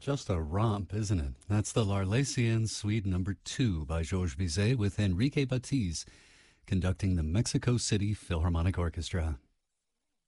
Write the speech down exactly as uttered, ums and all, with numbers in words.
Just a romp, isn't it? That's the L'Arlésienne Suite Number Two by Georges Bizet with Enrique Batiz conducting the Mexico City Philharmonic Orchestra.